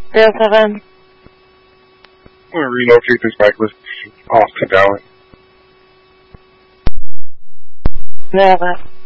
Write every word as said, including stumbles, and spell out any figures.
zero seven. I'm going to relocate this bike list off to Dallas. zero seven.